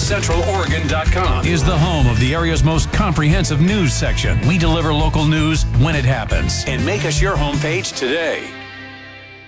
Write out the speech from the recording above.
CentralOregon.com is the home of the area's most comprehensive news section. We deliver local news when it happens. And make us your homepage today.